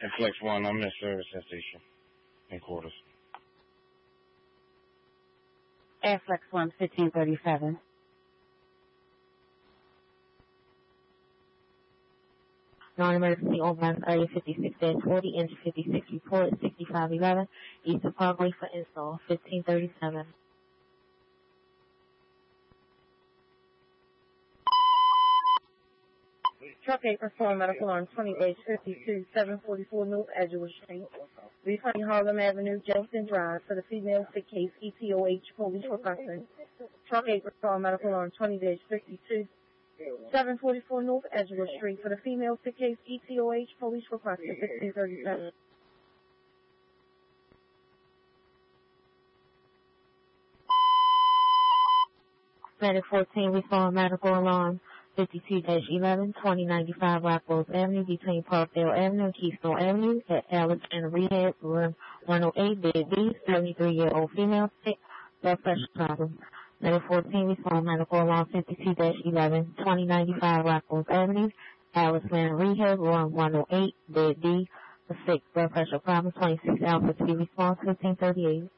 Flex 1, I'm in service at station. In quarters. Air Flex 1, 1537. Non-emergency overrun area 56-40, engine 56 report 6511, Eastern Parkway for install, 1537. Truck 8 perform medical on 20H52, 744 North Edgewood Street, Reclaim Harlem Avenue, Jefferson Drive, for the female sick case ETOH police requesting. Truck 8 perform medical on 20H52, 744 North Edgewood Street, for the female sick case ETOH police requesting, 1537. Medic 14, respond medical alarm 52-11, 2095 Rockville Avenue, between Parkdale Avenue and Keystone Avenue, at Alice and Rehab, room 108, bed B, 73-year-old female, sick, blood pressure problem. Medic 14, respond medical alarm 52-11, 2095 Rockville Avenue, Alice and Rehab, room 108, bed B, sick, blood pressure problem, 26 Alpha 2 response, 1538.